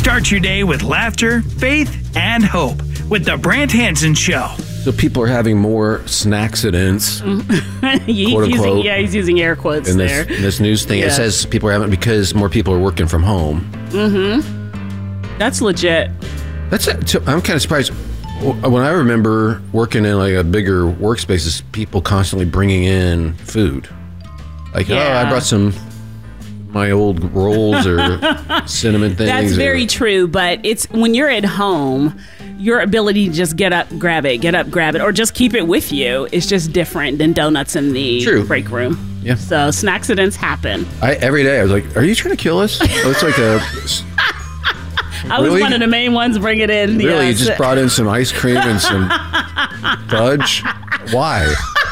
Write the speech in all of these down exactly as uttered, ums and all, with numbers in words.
Start your day with laughter, faith, and hope with the Brant Hansen Show. So people are having more snacksidents, he's quote using, unquote. yeah, he's using air quotes in there. this, this news thing. Yeah. It says people are having because more people are working from home. Mm-hmm. That's legit. That's it. So I'm kind of surprised. When I remember working in like a bigger workspaces, people constantly bringing in food. Like, Yeah. oh, I brought some my old rolls or cinnamon things. That's very or, true, but it's when you're at home, your ability to just get up, grab it, get up, grab it, or just keep it with you is just different than donuts in the True. break room. Yeah. So snacksidents happen. I, every day I was like, are you trying to kill us? Oh, it's like a... I was Really? one of the main ones bring it in. Really? yes. You just brought in some ice cream and some fudge? Why?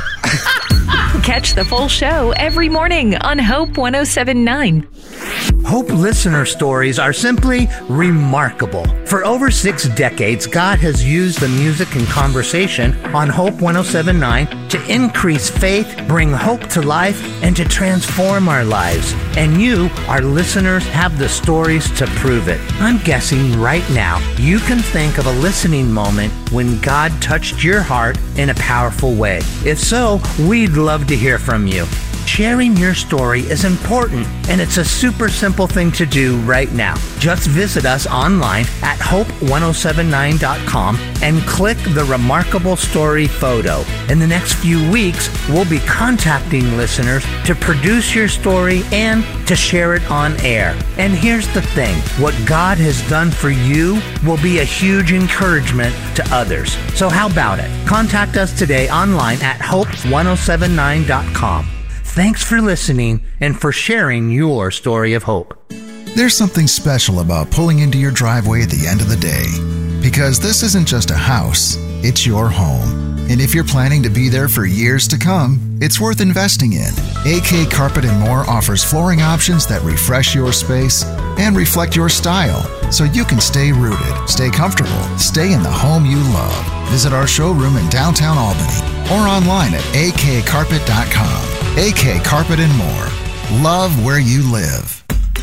Catch the full show every morning on Hope one oh seven nine. Hope listener stories are simply remarkable. For over six decades, God has used the music and conversation on Hope one oh seven nine to increase faith, bring hope to life, and to transform our lives. And you, our listeners, have the stories to prove it. I'm guessing right now you can think of a listening moment when God touched your heart in a powerful way. If so, we'd love to hear from you. Sharing your story is important, and it's a super simple thing to do right now. Just visit us online at hope ten seventy-nine dot com and click the Remarkable Story photo. In the next few weeks, we'll be contacting listeners to produce your story and to share it on air. And here's the thing, what God has done for you will be a huge encouragement to others. So how about it? Contact us today online at hope ten seventy-nine dot com. Thanks for listening and for sharing your story of hope. There's something special about pulling into your driveway at the end of the day. Because this isn't just a house, it's your home. And if you're planning to be there for years to come, it's worth investing in. A K Carpet and More offers flooring options that refresh your space and reflect your style, so you can stay rooted, stay comfortable, stay in the home you love. Visit our showroom in downtown Albany or online at a k carpet dot com. A K Carpet and More. Love where you live.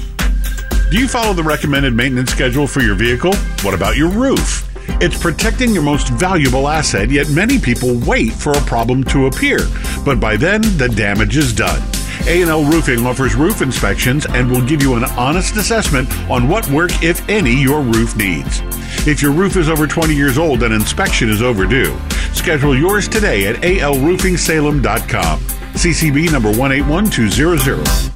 Do you follow the recommended maintenance schedule for your vehicle? What about your roof? It's protecting your most valuable asset, yet many people wait for a problem to appear. But by then, the damage is done. A and L Roofing offers roof inspections and will give you an honest assessment on what work, if any, your roof needs. If your roof is over twenty years old, an inspection is overdue. Schedule yours today at a l roofing salem dot com. C C B number one eight one two zero zero.